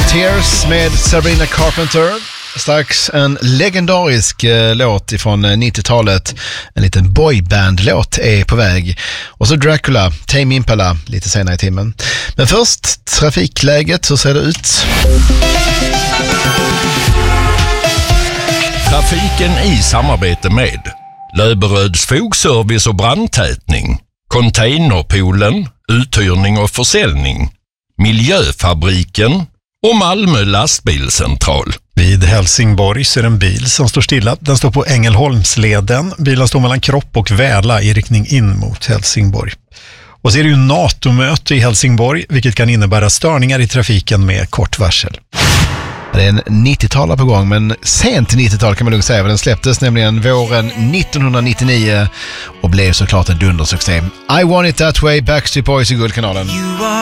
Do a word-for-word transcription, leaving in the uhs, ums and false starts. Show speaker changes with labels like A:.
A: Tears med Sabrina Carpenter. Strax en legendarisk eh, låt ifrån eh, nittiotalet. En liten boyband-låt är på väg. Och så Dracula, Tame Impala lite senare i timmen. Men först, trafikläget, hur ser det ut?
B: Trafiken i samarbete med Löberöds fogservice och brandtätning, Containerpoolen, uthyrning och försäljning, Miljöfabriken och Malmö lastbilscentral.
C: Vid Helsingborg ser en bil som står stilla. Den står på Ängelholmsleden. Bilen står mellan Kropp och Väla i riktning in mot Helsingborg. Och så är det ju NATO-möte i Helsingborg, vilket kan innebära störningar i trafiken med kort varsel.
A: Det är en nittiotal på gång, men sent nittiotal kan man lugnt säga. Den släpptes nämligen våren nittonhundranittionio och blev såklart en dundersuccé. I Want It That Way, Backstreet Boys i Guldkanalen.